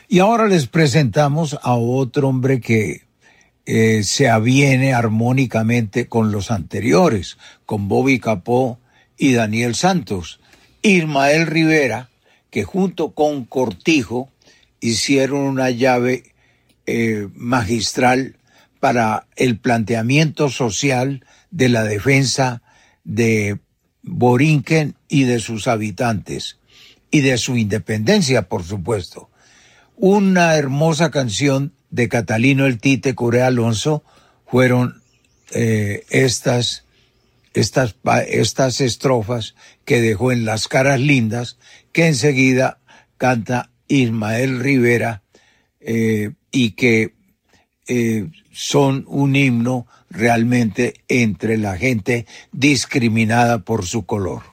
Y ahora les presentamos a otro hombre que se aviene armónicamente con los anteriores, con Bobby Capó y Daniel Santos. Ismael Rivera, que junto con Cortijo hicieron una llave magistral para el planteamiento social de la defensa de Borinquen y de sus habitantes, y de su independencia, por supuesto. Una hermosa canción de Catalino el Tite Curé Alonso fueron estas estrofas que dejó en Las Caras Lindas, que enseguida canta Ismael Rivera, y que son un himno realmente entre la gente discriminada por su color.